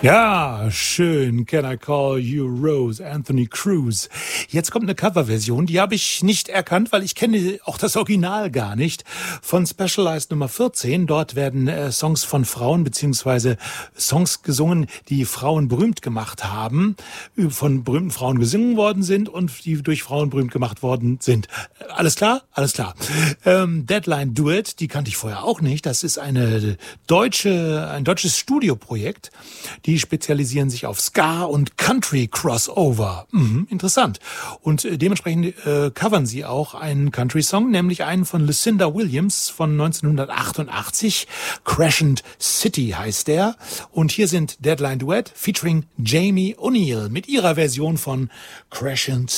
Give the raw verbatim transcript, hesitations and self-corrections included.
Ja, schön. Can I Call You Rose, Anthony Cruz. Jetzt kommt eine Coverversion, die habe ich nicht erkannt, weil ich kenne auch das Original gar nicht, von Specialized Nummer vierzehn. Dort werden äh, Songs von Frauen beziehungsweise Songs gesungen, die Frauen berühmt gemacht haben, von berühmten Frauen gesungen worden sind und die durch Frauen berühmt gemacht worden sind. Alles klar? Alles klar. Ähm, Deadline Duet, die kannte ich vorher auch nicht. Das ist eine deutsche, ein deutsches Studioprojekt. Die spezialisieren sich auf Ska und Country Crossover. Mhm, interessant. Und äh, dementsprechend äh, covern sie auch einen Country-Song, nämlich einen von Lucinda Williams von neunzehnhundertachtundachtzig. Crescent City heißt der. Und hier sind Deadline Duet featuring Jamie O'Neill mit ihrer Version von Crescent